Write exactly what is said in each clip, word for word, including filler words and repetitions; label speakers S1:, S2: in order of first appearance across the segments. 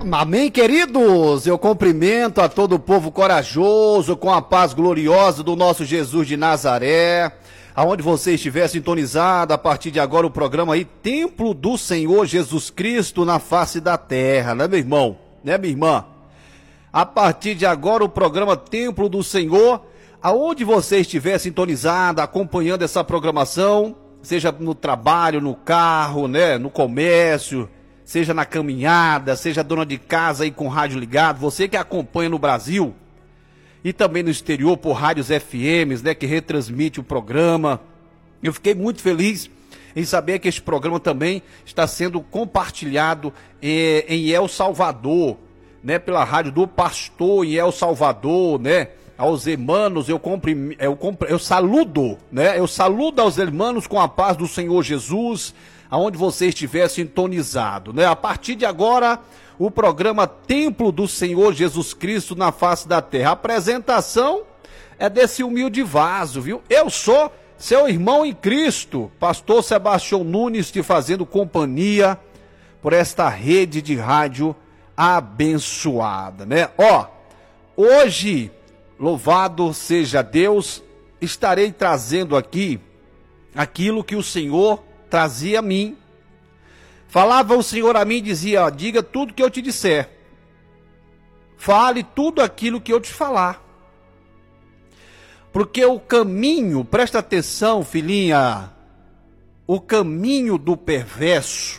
S1: Amém, queridos? Eu cumprimento a todo o povo corajoso, com a paz gloriosa do nosso Jesus de Nazaré. Aonde você estiver sintonizado, a partir de agora o programa aí, Templo do Senhor Jesus Cristo na face da terra, né, meu irmão? Né, minha irmã? A partir de agora o programa Templo do Senhor, aonde você estiver sintonizado, acompanhando essa programação, seja no trabalho, no carro, né, no comércio, seja na caminhada, seja dona de casa aí com rádio ligado, você que acompanha no Brasil e também no exterior por rádios F Ms, né, que retransmite o programa. Eu fiquei muito feliz em saber que este programa também está sendo compartilhado eh, em El Salvador, né, pela rádio do pastor em El Salvador, né, aos irmãos, eu, compre, eu, compre, eu saludo, né, eu saludo aos irmãos com a paz do Senhor Jesus, aonde você estiver sintonizado, né? A partir de agora, o programa Templo do Senhor Jesus Cristo na face da terra. A apresentação é desse humilde vaso, viu? Eu sou seu irmão em Cristo, pastor Sebastião Nunes, te fazendo companhia por esta rede de rádio abençoada, né? Ó, hoje, louvado seja Deus, estarei trazendo aqui aquilo que o Senhor trazia a mim. Falava o Senhor a mim e dizia, ó, diga tudo que eu te disser. Fale tudo aquilo que eu te falar. Porque o caminho, presta atenção, filhinha, o caminho do perverso,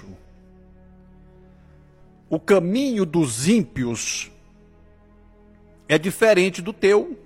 S1: o caminho dos ímpios é diferente do teu.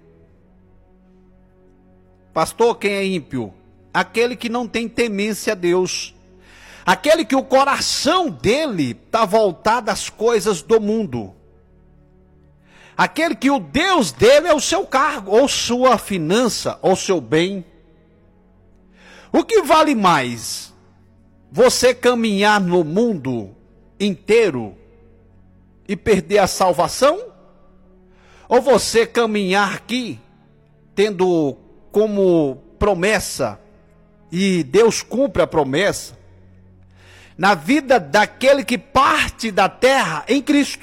S1: Pastor, quem é ímpio? Aquele que não tem temência a Deus, aquele que o coração dele está voltado às coisas do mundo, aquele que o Deus dele é o seu cargo, ou sua finança, ou seu bem. O que vale mais? Você caminhar no mundo inteiro e perder a salvação? Ou você caminhar aqui tendo como promessa, e Deus cumpre a promessa, na vida daquele que parte da terra em Cristo.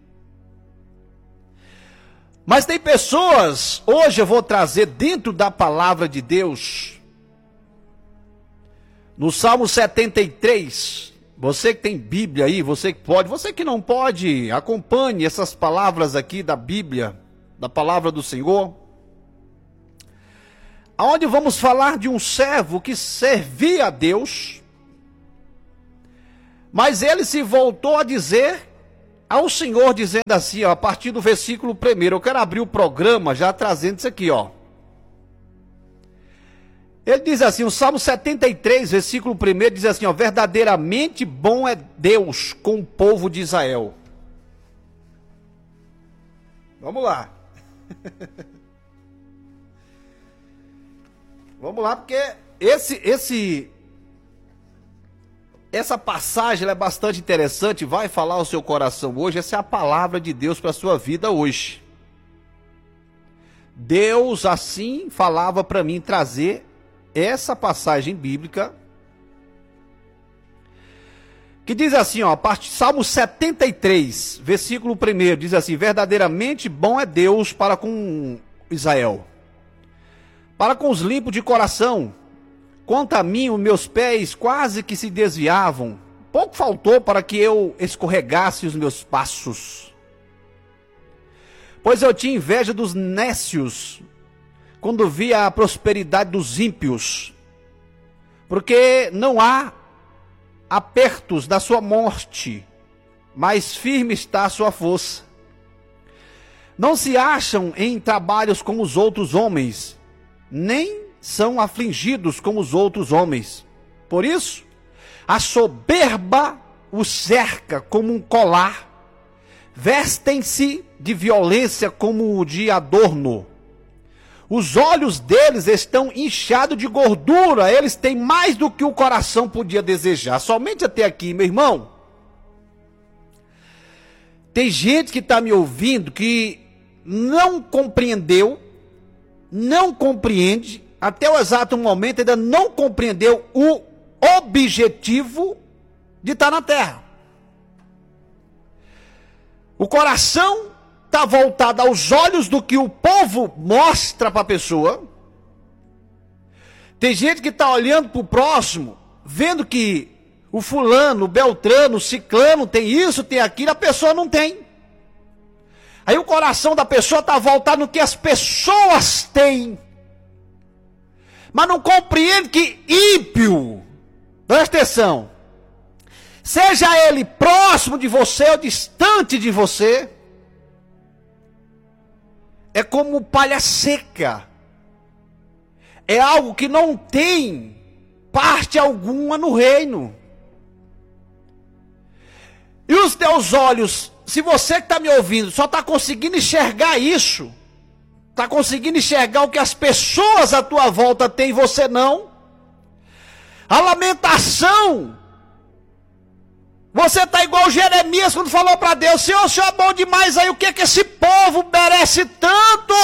S1: Mas tem pessoas, hoje eu vou trazer dentro da palavra de Deus, no Salmo setenta e três, você que tem Bíblia aí, você que pode, você que não pode, acompanhe essas palavras aqui da Bíblia, da palavra do Senhor, aonde vamos falar de um servo que servia a Deus, mas ele se voltou a dizer ao Senhor, dizendo assim, ó, a partir do versículo primeiro, eu quero abrir o programa já trazendo isso aqui, ó. Ele diz assim, o Salmo setenta e três, versículo primeiro, diz assim, ó, verdadeiramente bom é Deus com o povo de Israel. Vamos lá. Vamos lá, porque esse, esse, essa passagem é bastante interessante, vai falar ao seu coração hoje. Essa é a palavra de Deus para a sua vida hoje. Deus assim falava para mim trazer essa passagem bíblica, que diz assim, ó, a parte, Salmo setenta e três, versículo primeiro, diz assim, verdadeiramente bom é Deus para com Israel, para com os limpos de coração. Quanto a mim, os meus pés quase que se desviavam, pouco faltou para que eu escorregasse os meus passos. Pois eu tinha inveja dos nécios, quando via a prosperidade dos ímpios, porque não há apertos da sua morte, mas firme está a sua força. Não se acham em trabalhos como os outros homens, nem são afligidos como os outros homens. Por isso, a soberba os cerca como um colar, vestem-se de violência como de adorno. Os olhos deles estão inchados de gordura, eles têm mais do que o coração podia desejar. Somente até aqui, meu irmão. Tem gente que está me ouvindo que não compreendeu, não compreende, até o exato momento ainda não compreendeu o objetivo de estar na terra. O coração está voltado aos olhos do que o povo mostra para a pessoa. Tem gente que está olhando para o próximo, vendo que o fulano, o beltrano, o ciclano tem isso, tem aquilo, a pessoa não tem. Aí o coração da pessoa está voltado no que as pessoas têm. Mas não compreende que ímpio, presta atenção, seja ele próximo de você ou distante de você, é como palha seca. É algo que não tem parte alguma no reino. E os teus olhos, se você que está me ouvindo, só está conseguindo enxergar isso, está conseguindo enxergar o que as pessoas à tua volta têm e você não, a lamentação, você está igual Jeremias quando falou para Deus: Senhor, o Senhor é bom demais, aí o que é que esse povo merece tanto?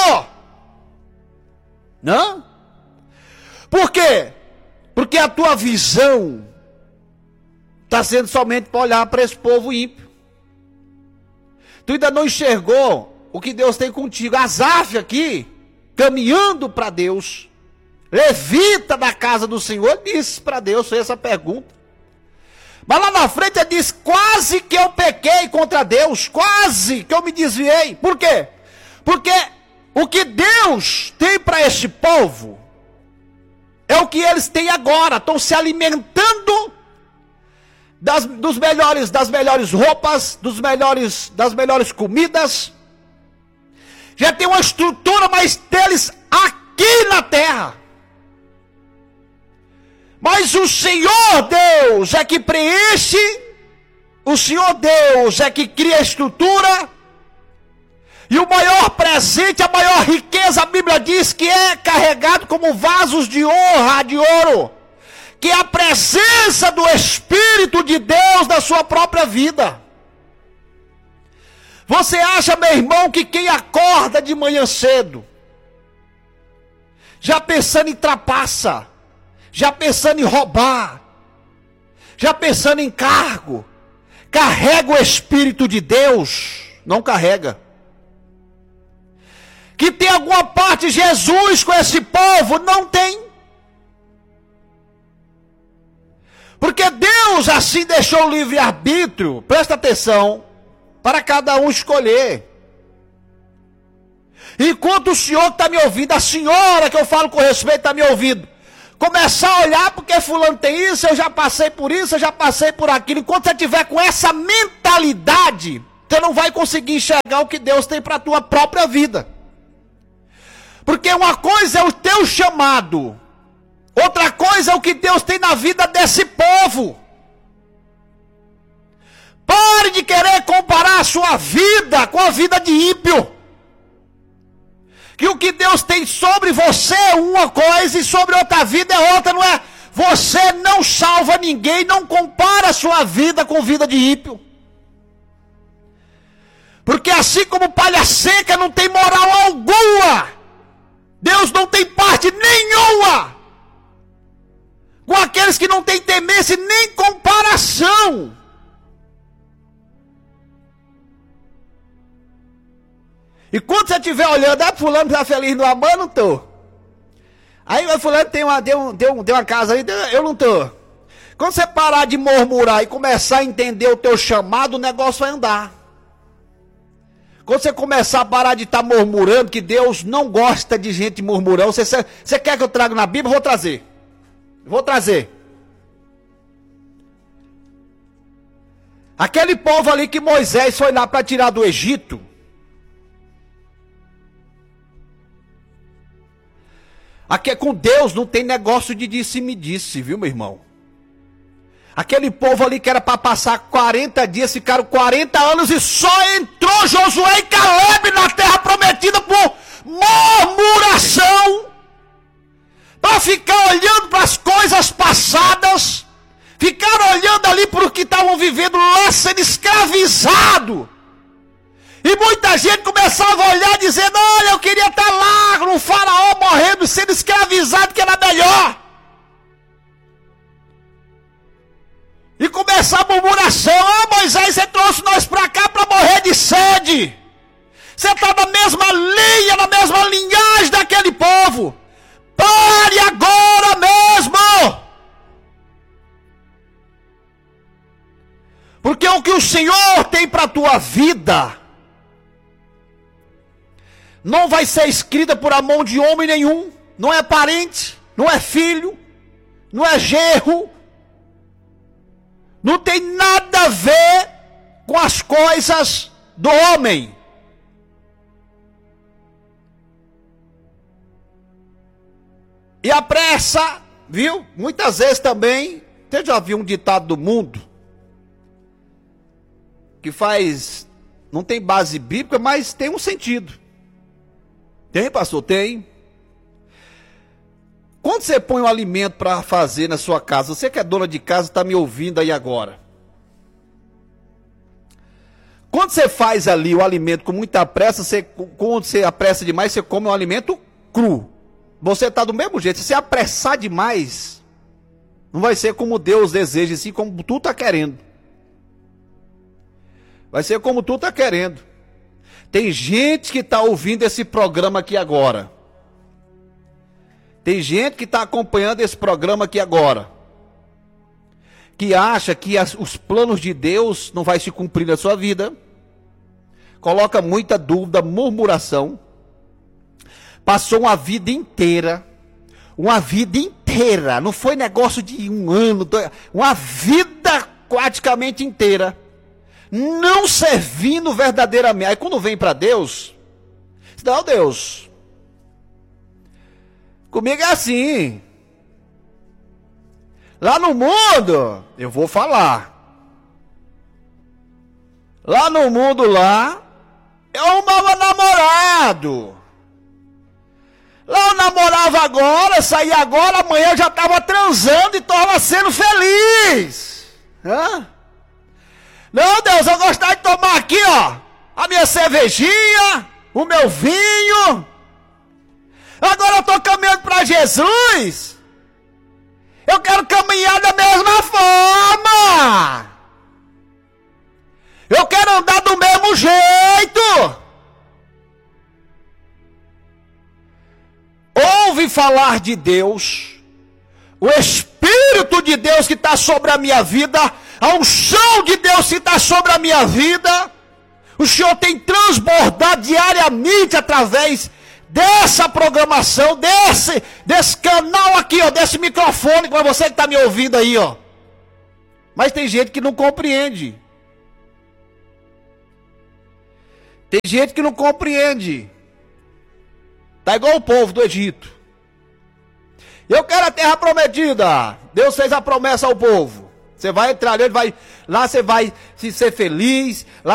S1: Não? Por quê? Porque a tua visão está sendo somente para olhar para esse povo ímpio. Tu ainda não enxergou o que Deus tem contigo. Asaf aqui, caminhando para Deus, levita da casa do Senhor, disse para Deus, fez essa pergunta. Mas lá na frente ele diz: quase que eu pequei contra Deus, quase que eu me desviei. Por quê? Porque o que Deus tem para este povo é o que eles têm agora. Estão se alimentando das, dos melhores, das melhores roupas, dos melhores, das melhores comidas. Já tem uma estrutura mais deles aqui na terra. Mas o Senhor Deus é que preenche, o Senhor Deus é que cria a estrutura. E o maior presente, a maior riqueza, a Bíblia diz que é carregado como vasos de honra, de ouro, que é a presença do Espírito de Deus na sua própria vida. Você acha, meu irmão, que quem acorda de manhã cedo, já pensando em trapaça, já pensando em roubar, já pensando em cargo, carrega o Espírito de Deus? Não carrega. Que tem alguma parte de Jesus com esse povo? Não tem. Porque Deus assim deixou o livre-arbítrio, presta atenção, para cada um escolher. Enquanto o senhor que está me ouvindo, a senhora que eu falo com respeito está me ouvindo, começar a olhar porque fulano tem isso, eu já passei por isso, eu já passei por aquilo. Enquanto você tiver com essa mentalidade, você não vai conseguir enxergar o que Deus tem para a tua própria vida. Porque uma coisa é o teu chamado, outra coisa é o que Deus tem na vida desse povo. Pare de querer comparar a sua vida com a vida de ímpio. Que o que Deus tem sobre você é uma coisa e sobre outra vida é outra, não é? Você não salva ninguém, não compara a sua vida com a vida de ímpio. Porque assim como palha seca não tem moral alguma, Deus não tem parte nenhuma com aqueles que não têm temência nem comparação. E quando você estiver olhando, ah, fulano está feliz no amor, eu não estou. Aí o fulano tem uma, deu, deu, deu uma casa aí, eu não estou. Quando você parar de murmurar e começar a entender o teu chamado, o negócio vai andar. Quando você começar a parar de estar murmurando, que Deus não gosta de gente murmurando, você, você quer que eu traga na Bíblia? Vou trazer. Vou trazer. Aquele povo ali que Moisés foi lá para tirar do Egito, aqui com Deus não tem negócio de disse-me-disse, viu, meu irmão? Aquele povo ali que era para passar quarenta dias, ficaram quarenta anos e só entrou Josué e Caleb na terra prometida por murmuração. Para ficar olhando para as coisas passadas, ficaram olhando ali para o que estavam vivendo lá, sendo escravizado. E muita gente começava a olhar dizendo: olha, eu queria estar lá no faraó morrendo, sendo escravizado, que era melhor. E começar a murmuração: ah, Moisés, você trouxe nós para cá para morrer de sede. Porque o que o Senhor tem para a tua vida não vai ser escrita por a mão de homem nenhum. Não é parente, não é filho, não é genro. Não tem nada a ver com as coisas do homem. E a pressa, viu? Muitas vezes também, você já viu um ditado do mundo que faz, não tem base bíblica, mas tem um sentido. Tem, pastor? Tem. Quando você põe um alimento para fazer na sua casa, você que é dona de casa está me ouvindo aí agora. Quando você faz ali o alimento com muita pressa, você, quando você apressa demais, você come um alimento cru. Você está do mesmo jeito. Se você apressar demais, não vai ser como Deus deseja, assim como tu está querendo. Vai ser como tu está querendo. Tem gente que está ouvindo esse programa aqui agora. Tem gente que está acompanhando esse programa aqui agora, que acha que as, os planos de Deus não vai se cumprir na sua vida, coloca muita dúvida, murmuração, passou uma vida inteira, uma vida inteira, não foi negócio de um ano, dois, uma vida praticamente inteira, não servindo verdadeiramente. Aí quando vem para Deus, não, Deus, comigo é assim. Lá no mundo, eu vou falar. Lá no mundo lá, eu arrumava namorado. Lá eu namorava agora, saía agora, amanhã eu já estava transando e estava sendo feliz. Hã? Não, Deus, eu gostava de tomar aqui, ó, a minha cervejinha, o meu vinho. Agora eu estou caminhando para Jesus. Eu quero caminhar da mesma forma. Eu quero andar do mesmo jeito. Ouve falar de Deus. O Espírito de Deus que está sobre a minha vida. A unção de Deus que está sobre a minha vida. O Senhor tem transbordado diariamente através dessa programação, desse, desse canal aqui, ó, desse microfone, para você que está me ouvindo aí, ó. Mas tem gente que não compreende. Tem gente que não compreende. Tá igual o povo do Egito. Eu quero a terra prometida. Deus fez a promessa ao povo. Você vai entrar, ele vai, lá você vai se ser feliz, lá